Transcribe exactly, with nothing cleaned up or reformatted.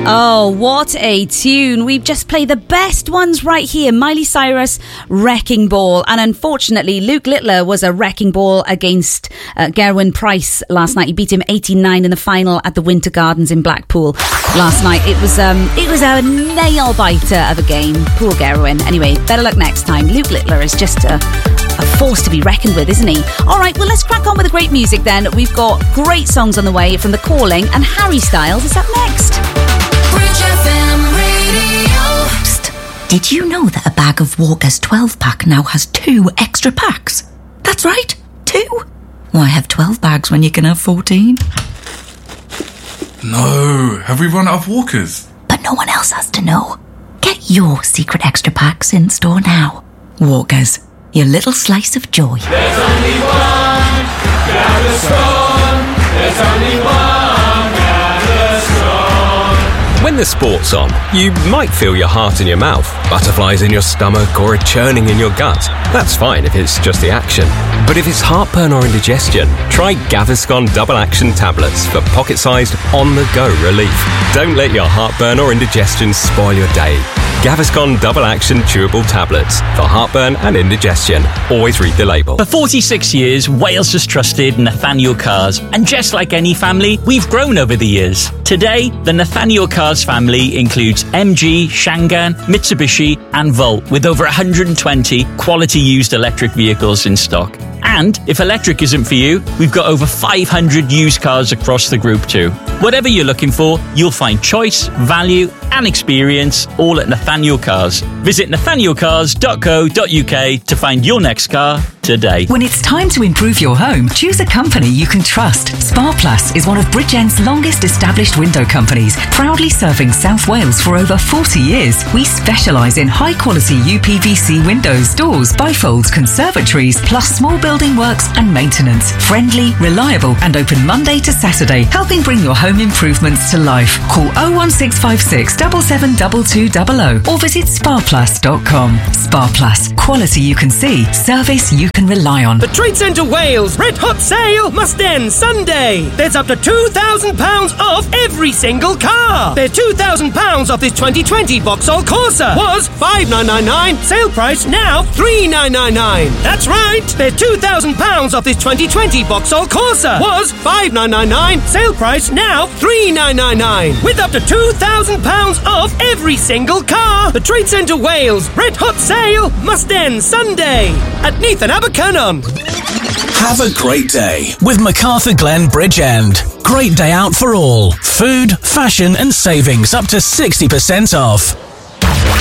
Oh, what a tune. We've just played the best ones right here. Miley Cyrus, Wrecking Ball. And unfortunately, Luke Littler was a wrecking ball against uh, Gerwyn Price last night. He beat him eighteen-nine in the final at the Winter Gardens in Blackpool last night. It was um, it was a nail-biter of a game. Poor Gerwyn. Anyway, better luck next time. Luke Littler is just a... a force to be reckoned with, isn't he? All right, well, let's crack on with the great music then. We've got great songs on the way from The Calling, and Harry Styles is up next. Bridge F M Radio. Psst. Did you know that a bag of Walker's twelve pack now has two extra packs? That's right, two. Why have twelve bags when you can have fourteen? No, have we run out of Walkers? But no one else has to know. Get your secret extra packs in store now. Walker's. Your little slice of joy. There's only one Gaviscon. There's only one Gaviscon. When the sport's on, you might feel your heart in your mouth, butterflies in your stomach, or a churning in your gut. That's fine if it's just the action. But if it's heartburn or indigestion, try Gaviscon Double Action Tablets for pocket-sized, on-the-go relief. Don't let your heartburn or indigestion spoil your day. Gaviscon Double Action Chewable Tablets for heartburn and indigestion. Always read the label. For forty-six years, Wales has trusted Nathaniel Cars. And just like any family, we've grown over the years. Today, the Nathaniel Cars family includes M G, Shangan, Mitsubishi and Volt, with over one hundred twenty quality used electric vehicles in stock. And if electric isn't for you, we've got over five hundred used cars across the group too. Whatever you're looking for, you'll find choice, value and experience all at Nathaniel Cars. Visit nathaniel cars dot co dot uk to find your next car today. When it's time to improve your home, choose a company you can trust. Sparplus is one of Bridgend's longest established window companies, proudly serving South Wales for over forty years. We specialise in high-quality U P V C windows, doors, bifolds, conservatories, plus small building works and maintenance. Friendly, reliable and open Monday to Saturday, helping bring your home improvements to life. Call oh one six five six, seven seven two two zero zero or visit sparplus dot com. Sparplus, quality you can see, service you can rely on. The Trade Centre Wales Red Hot Sale must end Sunday. There's up to two thousand pounds off every single car. There's two thousand pounds off this twenty twenty Vauxhall Corsa. Was five nine nine nine, sale price now three nine nine nine. That's right. There's two thousand pounds off this twenty twenty Vauxhall Corsa. Was five nine nine nine, sale price now three nine nine nine. With up to two thousand pounds off every single car. The Trade Centre Wales Red Hot Sale must end Sunday at Neath and Abercynon. Have a great day with MacArthur Glen Bridgend. Great day out for all. Food, fashion and savings up to sixty percent off.